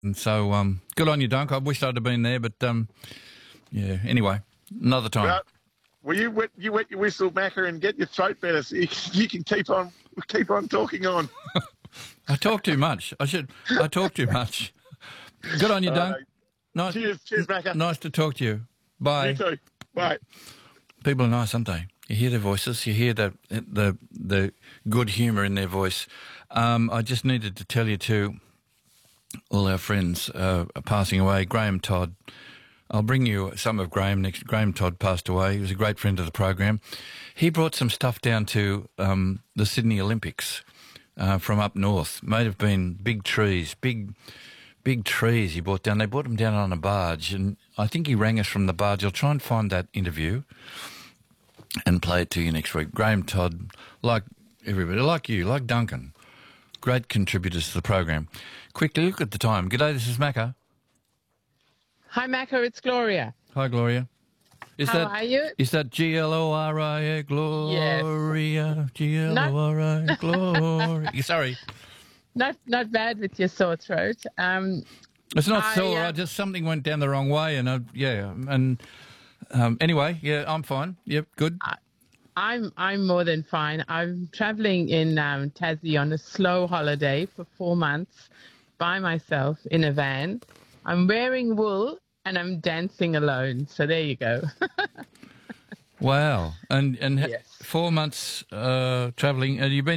And so, good on you, Dunk. I wish I'd have been there, but yeah. Anyway, another time. Well, you wet your whistle, Macca, and get your throat better so you can keep on talking on. I talk too much. I talk too much. Good on you, Dunk. Nice. Cheers, Macca. Nice to talk to you. Bye. You too. Bye. People are nice, aren't they? You hear their voices. You hear the good humour in their voice. I just needed to tell you too. All our friends are passing away. Graham Todd. I'll bring you some of Graham next. Graham Todd passed away. He was a great friend of the program. He brought some stuff down to the Sydney Olympics from up north. May have been big trees, big trees he brought down. They brought them down on a barge, and I think he rang us from the barge. I'll try and find that interview and play it to you next week. Graham Todd, like everybody, like you, like Duncan, great contributors to the program. Quickly look at the time. G'day, this is Macca. Hi, Macca, it's Gloria. Hi, Gloria. How are you? Is that Gloria, Gloria, Yes. Gloria, Gloria? Sorry. Not bad with your sore throat. It's not sore. Just something went down the wrong way, and anyway, yeah, I'm fine. Yep, good. I'm more than fine. I'm traveling in Tassie on a slow holiday for 4 months by myself in a van. I'm wearing wool and I'm dancing alone. So there you go. Wow. And Yes. 4 months travelling. Have you been